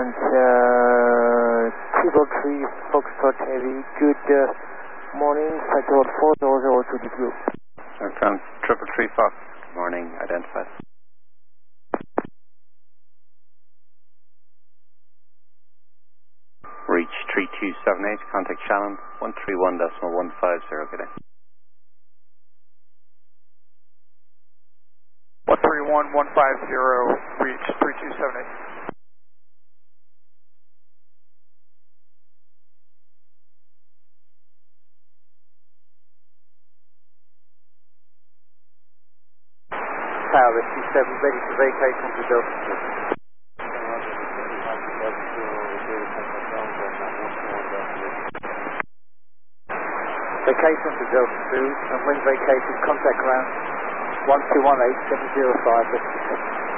ground, Triple 3 Foxtrot Heavy, good morning, flight level 4002 deep blue. From 333 Fox, good morning, identified. Reach 3278, contact Shannon, 131.150, good day. 131.150, reach 3278. Tower 27, ready to vacate onto Delta 2. Vacate onto Delta 2, and when vacated, contact ground 1218 705.